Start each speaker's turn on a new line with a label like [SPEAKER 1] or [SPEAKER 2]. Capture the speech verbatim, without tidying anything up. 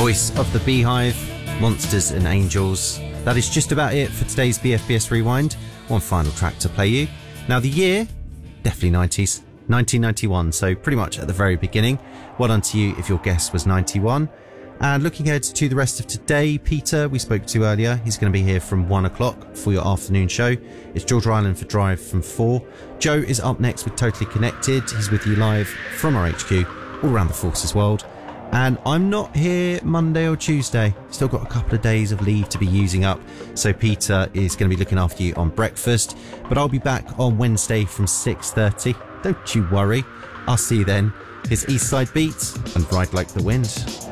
[SPEAKER 1] voice of the Beehive, Monsters and Angels. That is just about it for today's B F B S Rewind. One final track to play you. Now the year, definitely nineties, nineteen ninety-one, so pretty much at the very beginning. Well done to you if your guess was ninety-one. And looking ahead to the rest of today, Peter, we spoke to earlier, he's going to be here from one o'clock for your afternoon show. It's Georgia Island for Drive from four. Joe is up next with Totally Connected. He's with you live from our H Q all around the Forces world. And I'm not here Monday or Tuesday. Still got a couple of days of leave to be using up. So Peter is going to be looking after you on breakfast. But I'll be back on Wednesday from six thirty. Don't you worry. I'll see you then. It's Eastside Beats and Ride Like the Wind.